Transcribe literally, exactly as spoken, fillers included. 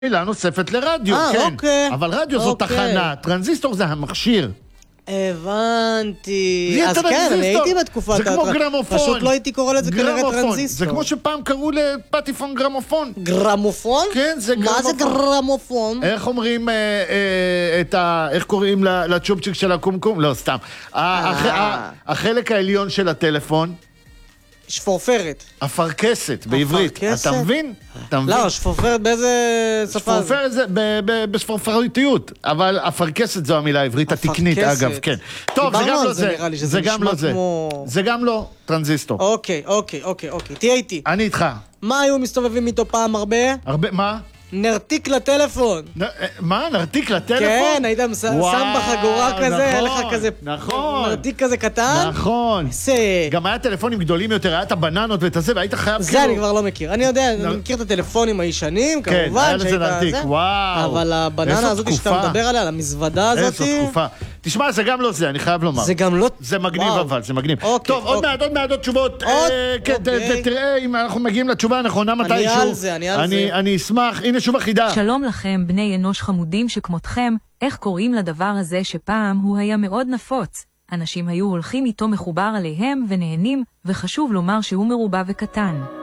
מילה נוספת לרדיו, אה, כן. אוקיי. אבל רדיו זו אוקיי. תחנה, טרנזיסטור זה המכשיר. הבנתי. זה אז כן, אני טרנזיסטור. הייתי בתקופת... זה כמו הטר- גרמופון. פשוט לא הייתי קורא לזה כנראה גרמופון. טרנזיסטור. זה כמו שפעם קראו לפטיפון גרמופון. גרמופון? כן, זה מה זה גרמופון. גרמופון? איך אומרים אה, אה, את ה... איך קוראים ל- לצ'ופצ'יק של הקומקום? לא, סתם. ה- הח- ה- החלק העליון של הטלפון, שפורפרת. אפרכסת בעברית. אפרכסת? אתה מבין? אתה מבין? לא, שפורפרת באיזה שפה זה? שפורפר זה ב- ב- בשפורפריטיות, אבל אפרכסת זו המילה העברית התקנית, אפרכסת. אגב, כן. טוב, זה דיברנו גם על לא זה, זה. נראה לי, שזה זה גם נשמע לא זה. כמו- זה גם לא טרנזיסטור. אוקיי, אוקיי, אוקיי, אוקיי. תהיה איתי. אני איתך. מה היו מסתובבים איתו פעם הרבה? הרבה, מה? נרתיק לטלפון. נ- אה, מה? נרתיק לטלפון? כן, היית מס- וואו, שם בחגורה כזה, היה לך נכון, כזה... נכון. נרתיק כזה קטן. נכון. זה... גם היה טלפונים גדולים יותר, היה את הבננות ואת הזה, והיית חייב זה אני כבר לא מכיר. אני יודע, נ- אני מכיר את הטלפונים הישנים, כן, כמובן. היה לזה שהיית נרתיק, זה. וואו. אבל הבננה איזו הזאת שאתה תקופה. מדבר עליה, המזוודה הזאת... איזו תקופה. תשמע, זה גם לא זה, אני חייב לומר. זה גם לא... זה מגניב וואו. אבל, זה מגניב. אוקיי, טוב, עוד אוקיי. מעט, עוד מעט, עוד תשובות. עוד? אה, כן, ת- אוקיי. ת- תראה אם אנחנו מגיעים לתשובה הנכונה מתישהו. על זה, אני על אני- זה. אני אשמח. הנה שוב החידה. שלום לכם, בני אנוש חמודים שכמותכם, איך קוראים לדבר הזה שפעם הוא היה מאוד נפוץ? אנשים היו הולכים איתו מחובר עליהם ונהנים, וחשוב לומר שהוא מרובע וקטן.